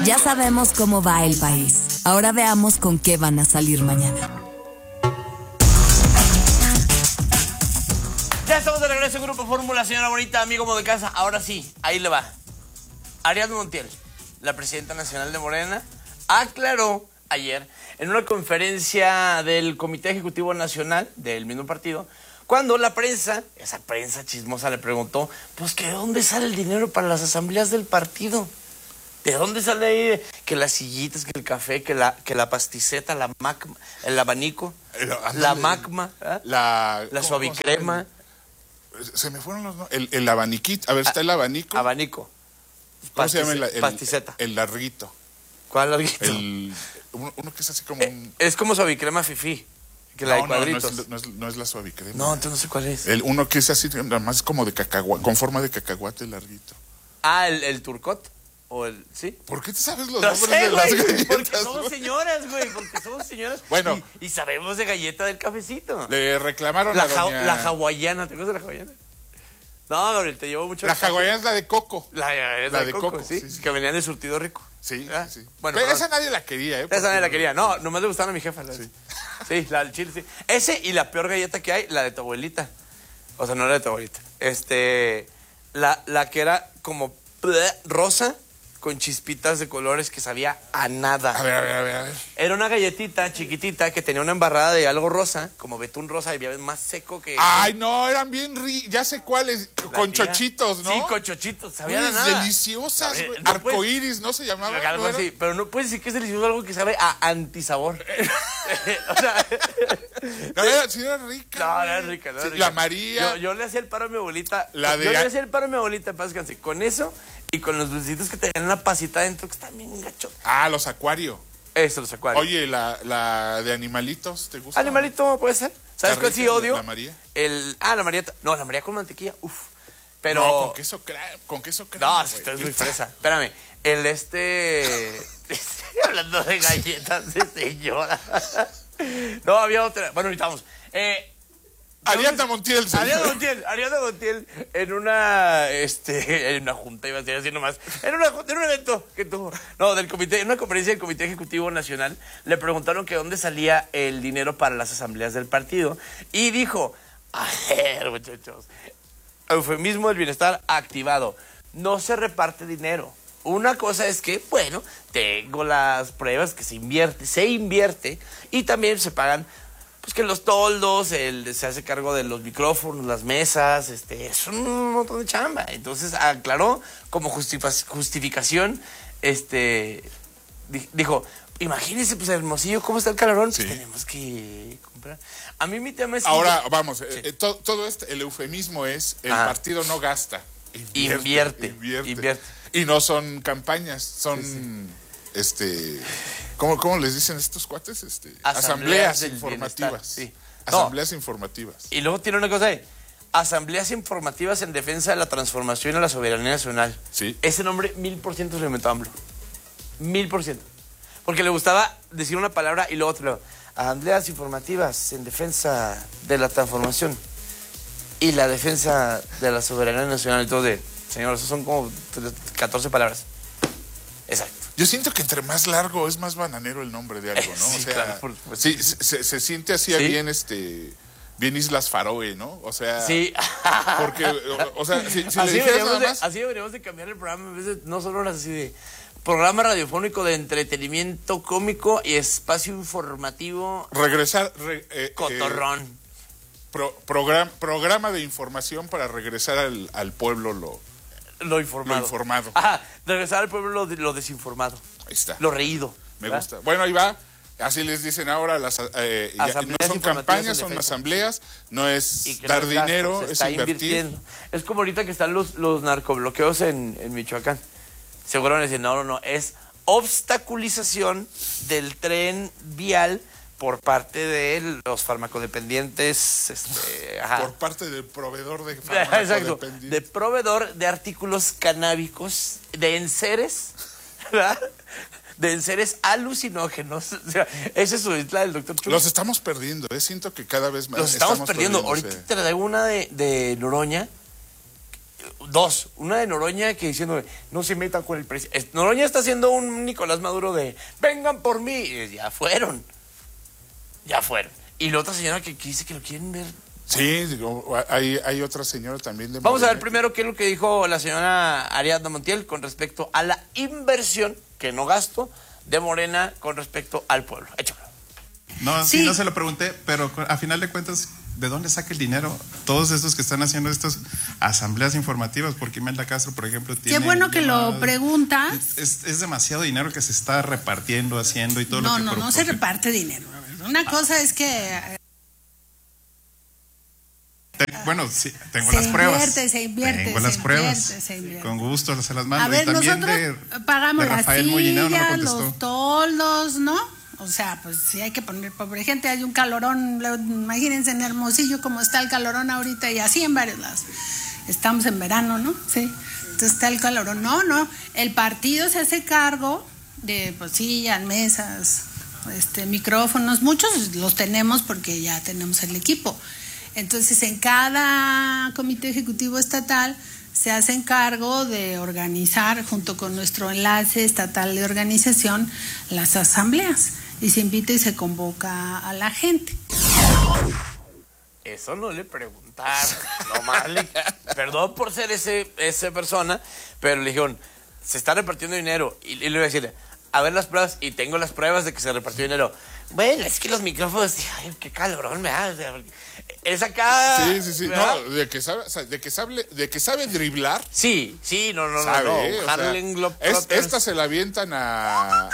Ya sabemos cómo va el país. Ahora veamos con qué van a salir mañana. Ya estamos de regreso en Grupo Fórmula, señora bonita, amigo como de casa. Ahora sí, ahí le va. Ariadna Montiel, la presidenta nacional de Morena, aclaró ayer en una conferencia del Comité Ejecutivo Nacional del mismo partido, cuando la prensa, esa prensa chismosa, le preguntó, pues que de dónde sale el dinero para las asambleas del partido. ¿De dónde sale ahí que las sillitas, que el café, que la pasticeta, la macma, el abanico, la macma, ¿eh? la suavicrema? Se me fueron los nombres. El abaniquito. A ver, está el abanico. Abanico. ¿Cómo se llama pasticeta? El larguito. ¿Cuál larguito? Uno que es así como un... Es como suavicrema fifí. Que la de cuadritos. No es la suavicrema. No, entonces no sé cuál es. Uno que es así, nada más como de cacahuate, con forma de cacahuate larguito. Ah, el turcot. ¿Sí? ¿Por qué te sabes los nombres de las galletas? Porque somos señoras, güey. Porque somos señoras. Bueno. Y sabemos de galleta del cafecito. Le reclamaron la hawaiana. ¿Te acuerdas de la hawaiana? No, Gabriel, te llevo mucho. La hawaiana es la de coco. La de coco, sí. Que venían de surtido rico. Sí, sí. Bueno, pero esa nadie la quería, ¿eh? Esa nadie la quería. No, nomás le gustaron a mi jefa. Sí, la del chile, sí. Ese y la peor galleta que hay, la de tu abuelita. O sea, no la de tu abuelita. La que era como rosa con chispitas de colores que sabía a nada. A ver. Era una galletita chiquitita que tenía una embarrada de algo rosa, como betún rosa, y había más seco que... Ay, no, eran bien ya sé cuáles, con chochitos, ¿no? Sí, con chochitos, sabían a nada. Deliciosas, güey. No arcoíris, ¿no se llamaba? Algo así, pero no puedes decir que es delicioso algo que sabe a antisabor. O sea... sí era rica. No, era rica, no era rica. La María. Yo le hacía el paro a mi abuelita. Yo le hacía el paro a mi abuelita, paz, con eso... Y con los dulcitos que tenían una pasita adentro que están bien gachos. Ah, los acuario. Eso, los acuarios. Oye, la de animalitos, ¿te gusta? Animalito puede ser. ¿Sabes cuál sí odio? ¿La María? La María. No, la María con mantequilla. Uf. Pero. No, con queso crema. No, esto es muy fresa. Espérame. Hablando de galletas de señora. No, había otra. Bueno, ahorita vamos. Ariadna Montiel. Ariadna Montiel en una junta, iba a decir así nomás, en un evento que tuvo, del comité, en una conferencia del Comité Ejecutivo Nacional, le preguntaron que dónde salía el dinero para las asambleas del partido, y dijo, a ver, muchachos, eufemismo del bienestar activado, no se reparte dinero. Una cosa es que, bueno, tengo las pruebas que se invierte, y también se pagan pues que los toldos, se hace cargo de los micrófonos, las mesas, es un montón de chamba. Entonces aclaró como justificación, dijo, imagínense, pues Hermosillo, ¿cómo está el calorón? Sí. Pues tenemos que comprar. A mí mi tema es... Ahora, vamos, sí. todo el eufemismo es, el partido no gasta. Invierte. Y no son campañas, son... Sí. ¿Cómo les dicen estos cuates? Asambleas informativas. Sí. Asambleas informativas. Y luego tiene una cosa ahí. Asambleas informativas en defensa de la transformación y la soberanía nacional. Sí. Ese nombre 1000% se lo inventó AMLO. 1000%. Porque le gustaba decir una palabra y luego otro. Asambleas informativas en defensa de la transformación y la defensa de la soberanía nacional. Entonces, señor, eso son como 14 palabras. Exacto. Yo siento que entre más largo es más bananero el nombre de algo, ¿no? Sí, o sea, claro, sí, se siente así bien, bien Islas Faroe, ¿no? O sea, sí. Porque, o sea, si así le dijeras nada más... Así deberíamos de cambiar el programa, en vez de no solo horas así de programa radiofónico de entretenimiento cómico y espacio informativo. Regresar... cotorrón. Programa de información para regresar al pueblo lo informado. Ajá, regresar al pueblo lo desinformado. Ahí está. Lo reído. Me gusta. Bueno, ahí va. Así les dicen ahora, no son campañas, son asambleas, no es dar dinero, es invertir. Es como ahorita que están los narcobloqueos en Michoacán. Seguro van a decir, no, es obstaculización del tren vial por parte de los farmacodependientes. Por parte del proveedor de farmacodependientes. Exacto, de proveedor de artículos canábicos, de enseres, ¿verdad? De enseres alucinógenos. O sea, esa es su isla del doctor Chuy. Los estamos perdiendo, siento que cada vez más los estamos perdiendo. Ahorita te traigo una de Noroña. Dos. Una de Noroña que diciendo, no se metan con el presidente. Noroña está haciendo un Nicolás Maduro de, vengan por mí. Y ya fueron. Y la otra señora que dice que lo quieren ver. Sí, hay otra señora también de Vamos a ver primero qué es lo que dijo la señora Ariadna Montiel con respecto a la inversión, que no gasto, de Morena con respecto al pueblo. Échalo. No, sí, no se lo pregunté, pero a final de cuentas, ¿de dónde saca el dinero todos estos que están haciendo estas asambleas informativas? Porque Imelda Castro, por ejemplo, tiene... Qué bueno que lo preguntas. Es demasiado dinero que se está repartiendo, haciendo y todo lo que... No se reparte dinero. Una cosa es que... Bueno, sí, tengo las pruebas. Se invierte. Tengo las pruebas. Con gusto se las mando. A ver, y también nosotros pagamos de la silla, no los toldos, ¿no? O sea, pues sí hay que poner pobre gente. Hay un calorón, imagínense en Hermosillo como está el calorón ahorita y así en varios lados. Estamos en verano, ¿no? Sí. Entonces está el calorón. No, el partido se hace cargo de pues sillas, mesas, micrófonos. Muchos los tenemos porque ya tenemos el equipo. Entonces, en cada comité ejecutivo estatal se hacen cargo de organizar, junto con nuestro enlace estatal de organización, las asambleas. Y se invita y se convoca a la gente. Eso no le preguntaron. Perdón por ser esa persona, pero le dijeron, se está repartiendo dinero. Y le iba a decirle, a ver las pruebas, y tengo las pruebas de que se repartió dinero. Bueno, es que los micrófonos, ay, qué calorón me da. Es acá. Sí. ¿Verdad? No, de que sabe driblar. Sí, no. Sabe, esta se la avientan a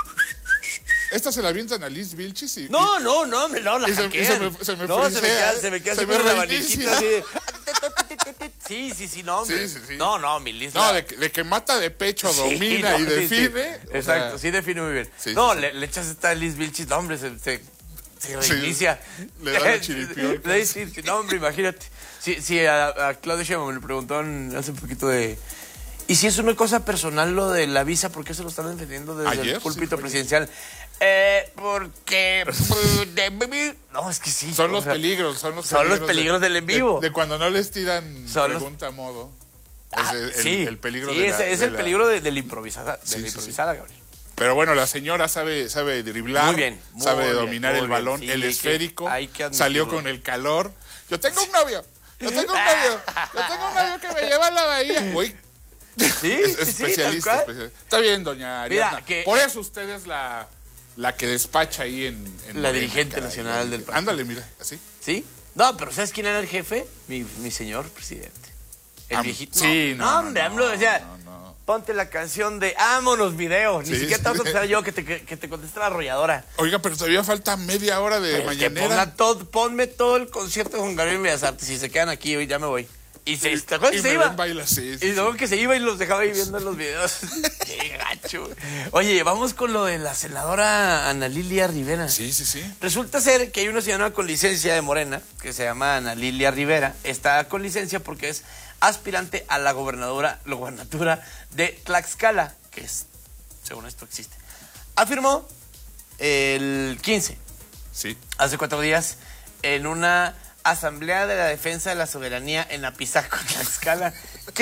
Liz Vilchis y... No, la hackean. Se me queda así con la abaniquita así de... Sí, no, hombre. Sí. No, mi Liz. No, de que mata de pecho, domina y define. Sí. Exacto, sí define muy bien. Sí, le echas esta Liz Vilchis, no, hombre, se reinicia. Le da la chiripiorca. Sí, no, hombre, imagínate. Sí, a Claudio Sheinbaum le preguntaron hace un poquito de... ¿Y si es una cosa personal lo de la visa? ¿Por qué se lo están defendiendo desde el púlpito presidencial? Porque... No, es que sí. Son los peligros del en vivo. De cuando no les tiran pregunta a modo. El peligro es el peligro de la improvisada. Gabriel. Pero bueno, la señora sabe driblar. Muy bien. Sabe dominar el balón, el esférico. Salió con el calor. Yo tengo un novio que me lleva a la bahía. Uy. Sí, especialista. Está bien, doña Ariadna. Por eso usted es la que despacha ahí en la dirigente nacional del partido. Ándale, mira, así. ¿Sí? No, pero ¿sabes quién era el jefe? Mi señor presidente. El viejito. Sí, no, hombre, AMLO decía, ponte la canción de Ámonos Video. Ni siquiera te voy a contestar yo que te conteste la arrolladora. Oiga, pero todavía falta media hora de mañanera. Ponme todo el concierto de Juan Gabriel Bellas Artes. Si se quedan aquí, hoy ya me voy. Y se iba. Y luego que se iba y los dejaba ahí viendo los videos. Qué gacho. Oye, vamos con lo de la senadora Ana Lilia Rivera. Sí. Resulta ser que hay una señora con licencia de Morena, que se llama Ana Lilia Rivera. Está con licencia porque es aspirante a la gobernatura de Tlaxcala, que es, según esto, existe. Afirmó el 15, hace 4 días, en una asamblea de la defensa de la soberanía en Apizaco, Tlaxcala,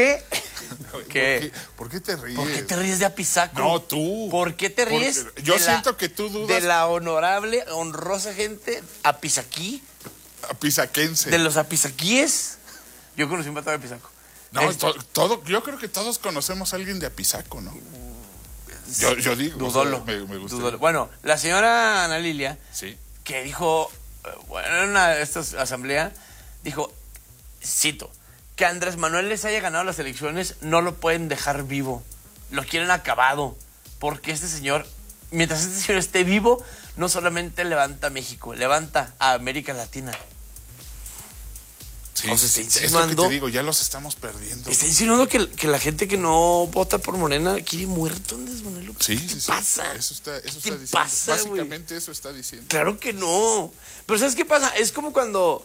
¿Por qué te ríes? ¿Por qué te ríes de Apizaco? No, tú. ¿Por qué te ríes? Yo siento que tú dudas. De la honorable, honrosa gente apizaquí. Apizaquense. De los apizaquíes. Yo conocí un vato de Apizaco. No, yo creo que todos conocemos a alguien de Apizaco, ¿no? Yo digo. Dudolo. Me gusta. Dudolo. Bueno, la señora Ana Lilia, que dijo, en una esta asamblea, dijo, cito, que Andrés Manuel les haya ganado las elecciones no lo pueden dejar vivo. Lo quieren acabado. Porque mientras este señor esté vivo, no solamente levanta a México, levanta a América Latina. Sí, es lo que te digo, ya los estamos perdiendo. Está insinuando que la gente que no vota por Morena quiere muerto Andrés Manuel. ¿Qué pasa? Eso está diciendo. Pasa, básicamente eso está diciendo. Claro que no. Pero ¿sabes qué pasa? Es como cuando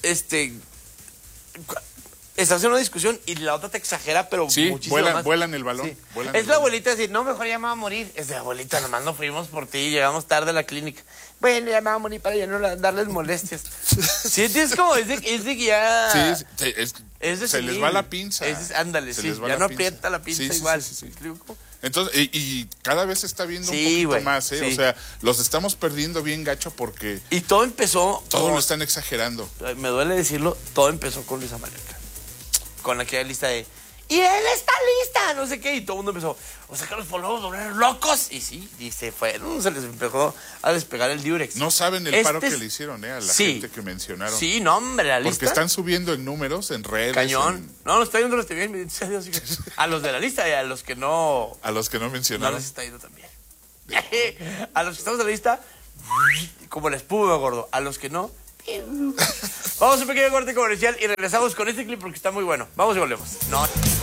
estás en una discusión y la otra te exagera, pero muchísimo más. Vuelan el balón. Sí. Es la abuelita decir, no, mejor ya me va a morir. Es de abuelita, nomás no fuimos por ti, llegamos tarde a la clínica. Bueno, ya me va a morir para ya no darles molestias. Sí, es como, es de que ya... Sí, Se les va la pinza. Ándale, sí, ya no aprieta la pinza igual. Sí. Entonces, y cada vez se está viendo un poquito más, ¿eh? Sí. O sea, los estamos perdiendo bien gacho porque... Y todo empezó... Todo lo están exagerando. Me duele decirlo, todo empezó con Luis Amaleta. Con aquella lista de... ¡Y él está lista! No sé qué. Y todo el mundo empezó... O sea, que los poblamos volvieron locos. Y sí, y se fueron. Se les empezó a despegar el diurex. No saben el paro que le hicieron, a la gente que mencionaron. Sí, no, hombre, la lista. Porque están subiendo en números, en redes. Cañón. No, nos está yendo bien. A los de la lista y a los que no... A los que no mencionaron. No les está yendo también. A los que estamos en la lista, como la espuma, gordo. A los que no... Vamos a un pequeño corte comercial y regresamos con este clip porque está muy bueno. Vamos y volvemos. No.